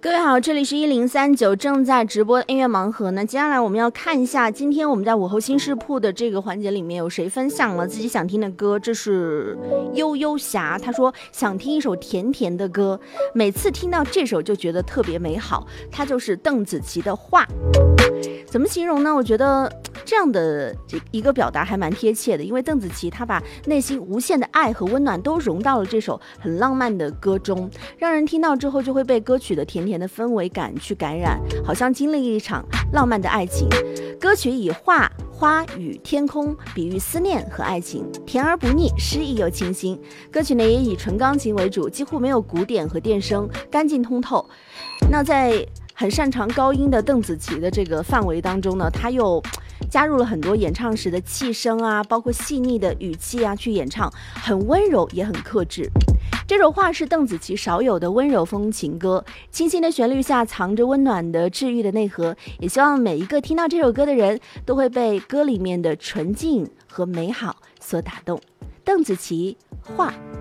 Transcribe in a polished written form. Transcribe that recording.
各位好，这里是1039正在直播的音乐盲盒呢。接下来我们要看一下，今天我们在午后新视铺的这个环节里面有谁分享了自己想听的歌。这是悠悠侠，他说想听一首甜甜的歌，每次听到这首就觉得特别美好。他就是邓紫棋的画。怎么形容呢？我觉得这样的一个表达还蛮贴切的，因为邓紫棋她把内心无限的爱和温暖都融到了这首很浪漫的歌中，让人听到之后就会被歌曲的甜甜的氛围感去感染，好像经历一场浪漫的爱情。歌曲以画、花与天空比喻思念和爱情，甜而不腻，诗意又清新。歌曲呢也以纯钢琴为主，几乎没有鼓点和电声，干净通透。那在很擅长高音的邓紫棋的这个范围当中呢，她又加入了很多演唱时的气声啊，包括细腻的语气啊去演唱，很温柔也很克制。这首画是邓紫棋少有的温柔风情歌，清新的旋律下藏着温暖的治愈的内核，也希望每一个听到这首歌的人都会被歌里面的纯净和美好所打动。邓紫棋画。